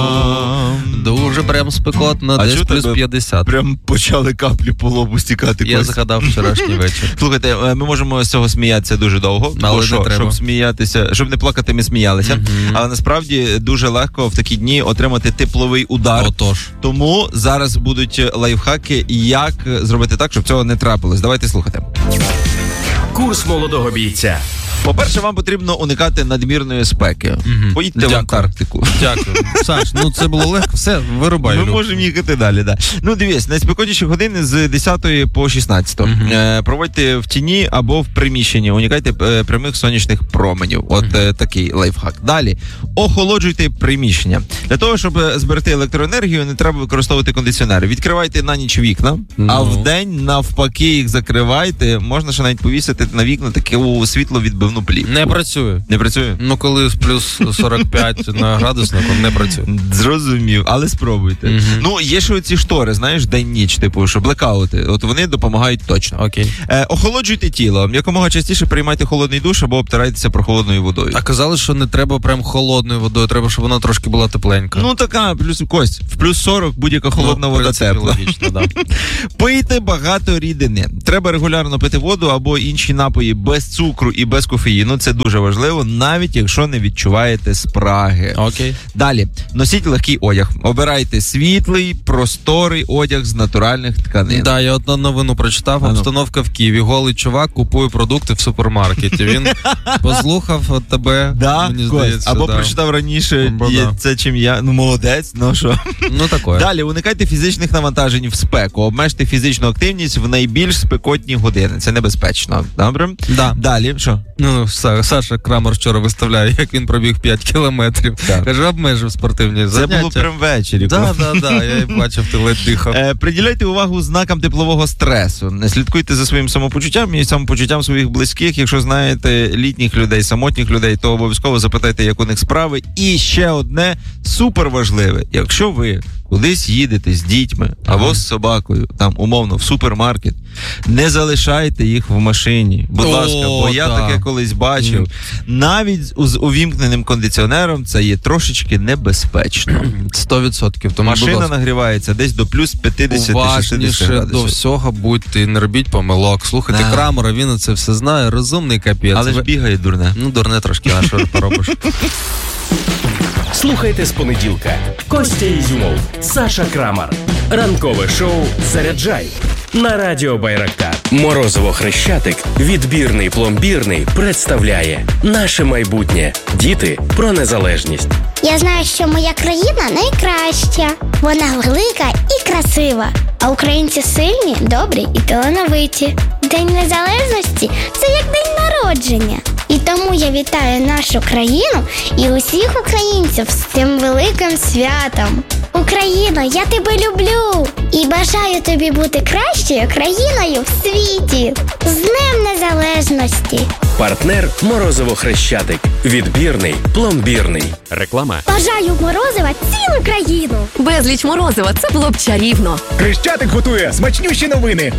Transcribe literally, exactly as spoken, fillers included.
Дуже прям спекотно, а десь плюс п'ятдесят. Прям почали каплі по лобу стікати. Я згадав вчорашній вечір. Слухайте, ми можемо з цього сміятися дуже довго, але бо що, не треба. щоб сміятися, щоб не плакати, ми сміялися. Mm-hmm. Але насправді дуже легко в такі дні отримати тепловий удар. Отож. Тому зараз будуть лайфхаки, як зробити так, щоб цього не трапилось. Давайте слухати. Курс молодого бійця. По-перше, вам потрібно уникати надмірної спеки. Mm-hmm. Поїдьте Дякую. в Антарктику. Дякую. Саш, ну це було легко, все, вирубай. Ми Люк. можемо їхати далі, да. Ну, дивись, найспекотніші години з десятої по шістнадцяту. Mm-hmm. Е, проводьте в тіні або в приміщенні. Уникайте е, прямих сонячних променів. От mm-hmm. е, такий лайфхак. Далі. Охолоджуйте приміщення. Для того, щоб зберегти електроенергію, не треба використовувати кондиціонери. Відкривайте на ніч вікна, mm-hmm. а вдень навпаки їх закривайте. Можна ще навіть повісити на вікна таку світловідбивну плівку. Не працює. Не працює? Ну, коли плюс сорок п'ять на градуснику, не працює. Зрозумів, але спробуйте. Mm-hmm. Ну, є ще оці штори, знаєш, день-ніч, типу, що блекаути. От вони допомагають точно. Окей. Е, охолоджуйте тіло. Якомога частіше приймайте холодний душ або обтирайтеся прохолодною водою. А казали, що не треба прям холодною водою, треба, щоб вона трошки була тепленька. Ну, така, плюс кость. В плюс сорок будь-яка холодна ну, вода тепла. Логічно, да. Пийте багато рідини. Треба регулярно пити воду або інші напої без цукру і без кофеїну. Це дуже важливо, навіть якщо не відчуваєте спраги. Окей. Далі. Носіть легкий одяг. Обирайте світлий, просторий одяг з натуральних тканин. Так, да, я одну новину прочитав. А ну. Обстановка в Києві. Голий чувак купує продукти в супермаркеті. Він послухав от тебе, да? мені здається. Або да. прочитав раніше, Або, є да. це чим я. Ну, молодець, ну що. Ну, такое. Далі, уникайте фізичних навантажень в спеку. Обмежте фізичну активність в найбільш спекотні години. Це небезпечно. Добре? Да. Далі, що? Ну, Саша Крамер вчора виставляє, як він пробіг п'ять кілометрів. Да. Каже, обмежив спортивні заняття. Це було прям ввечері. Так, так, так, я і бачив, ти ледь дихав. Е, приділяйте увагу знакам теплового стресу. Не слідкуйте за своїм самопочуттям і самопочуттям своїх близьких. Якщо знаєте літніх людей, самотніх людей, то обов'язково запитайте, як у них справи. І ще одне суперважливе. Якщо ви кудись їдете з дітьми або ага. з собакою, там умовно в супермаркет, не залишайте їх в машині. Будь О, ласка, бо я та. таке колись бачив. Mm. Навіть з, з увімкненим кондиціонером це є трошечки небезпечно. Сто відсотків. Машина нагрівається десь до плюс п'ятдесят-шістдесят градусів. До всього будьте, не робіть помилок. Слухайте а. Крамера, він це все знає, розумний капець. Але ж бігає дурне. Ну, дурне трошки, а що ж поробиш? Слухайте з понеділка. Костя Ізюмов, Саша Крамер. Ранкове шоу «Заряджай» на радіо Байрактар. Морозово-Хрещатик, відбірний пломбірний, представляє наше майбутнє. Діти про незалежність. Я знаю, що моя країна найкраща. Вона велика і красива. А українці сильні, добрі і талановиті. День незалежності – це як день народження. І тому я вітаю нашу країну і усіх українців з цим великим святом. Україно, я тебе люблю і бажаю тобі бути кращою країною в світі. З Днем Незалежності! Партнер Морозово-Хрещатик. Відбірний, пломбірний. Реклама. Бажаю морозива цілу країну. Безліч морозива, це було б чарівно. Хрещатик готує смачнющі новини.